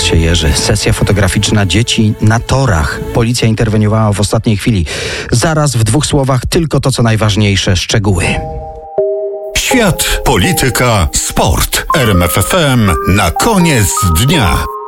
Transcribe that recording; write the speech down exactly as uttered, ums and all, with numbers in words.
się Jerzy. Sesja fotograficzna dzieci na torach. Policja interweniowała w ostatniej chwili. Zaraz w dwóch słowach tylko to, co najważniejsze, szczegóły. Świat, polityka, sport. R M F F M na koniec dnia.